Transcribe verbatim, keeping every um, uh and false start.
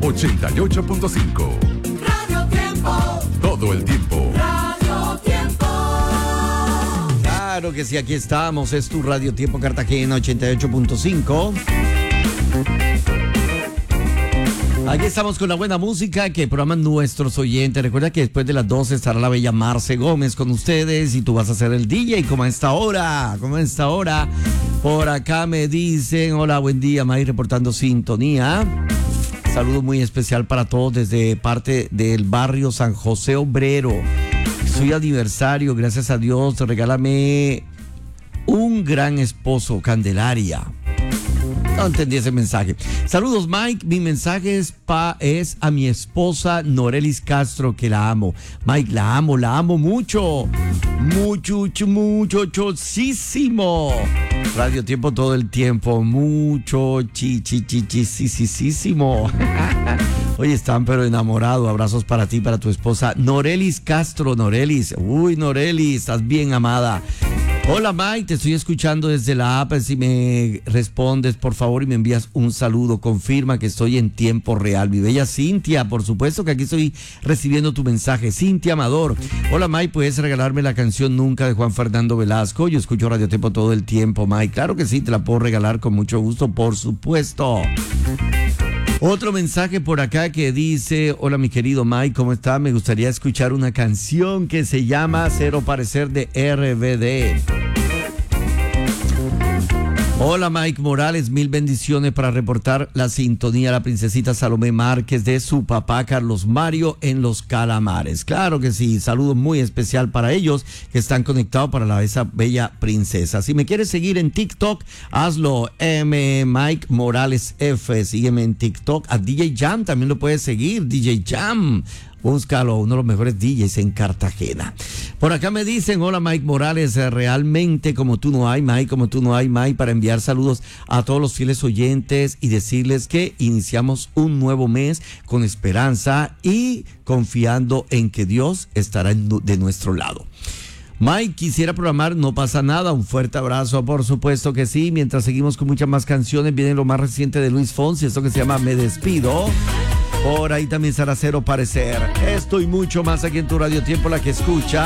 ochenta y ocho punto cinco. Radio Tiempo. Todo el tiempo. Radio Tiempo. Claro que sí, aquí estamos. Es tu Radio Tiempo Cartagena ochenta y ocho punto cinco. Aquí estamos con la buena música que programan nuestros oyentes. Recuerda que después de las doce estará la bella Marce Gómez con ustedes y tú vas a ser el D J como a esta hora, como a esta hora. Por acá me dicen, hola, buen día, May, reportando sintonía. Saludo muy especial para todos desde parte del barrio San José Obrero. Soy aniversario, gracias a Dios, regálame un gran esposo, Candelaria. No entendí ese mensaje. Saludos, Mike. Mi mensaje es, pa, es a mi esposa Norelis Castro, que la amo. Mike, la amo, la amo mucho. Mucho, mucho, mucho, muchísimo. Radio Tiempo todo el tiempo. Mucho, chi, chi, chi, chi, sí, sí, sí, sí. Oye, están pero enamorados. Abrazos para ti, para tu esposa Norelis Castro. Norelis. Uy, Norelis, estás bien amada. Hola Mike, te estoy escuchando desde la app. Si me respondes por favor y me envías un saludo, confirma que estoy en tiempo real. Mi bella Cintia, por supuesto que aquí estoy recibiendo tu mensaje. Cintia Amador. Hola Mike, ¿puedes regalarme la canción Nunca de Juan Fernando Velasco? Yo escucho Radio Tiempo todo el tiempo, Mike. Claro que sí, te la puedo regalar con mucho gusto, por supuesto. Otro mensaje por acá que dice, hola mi querido Mike, ¿cómo está? Me gustaría escuchar una canción que se llama Cero Parecer de R B D. Hola Mike Morales, mil bendiciones para reportar la sintonía a la princesita Salomé Márquez de su papá Carlos Mario en Los Calamares. Claro que sí, saludo muy especial para ellos que están conectados para la, esa bella princesa. Si me quieres seguir en TikTok, hazlo, M Mike Morales F, sígueme en TikTok. A D J Jam también lo puedes seguir, D J Jam. Búscalo, uno de los mejores D Js en Cartagena. Por acá me dicen, hola Mike Morales, realmente como tú no hay, Mike, como tú no hay, Mike, para enviar saludos a todos los fieles oyentes y decirles que iniciamos un nuevo mes con esperanza y confiando en que Dios estará de nuestro lado. Mike, quisiera programar, no pasa nada, un fuerte abrazo, por supuesto que sí. Mientras seguimos con muchas más canciones, viene lo más reciente de Luis Fonsi, esto que se llama Me Despido. Por ahí también será Cero Parecer. Esto y mucho más aquí en tu Radio Tiempo, la que escucha.